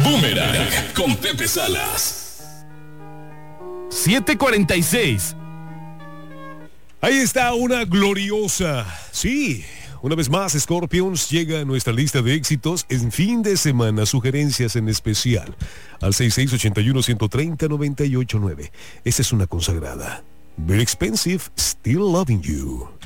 Boomerang con Pepe Salas. 7:46. Ahí está una gloriosa. Sí, una vez más Scorpions llega a nuestra lista de éxitos en fin de semana. Sugerencias en especial al 6681-130-989. Esa es una consagrada. Very Expensive, Still Loving You.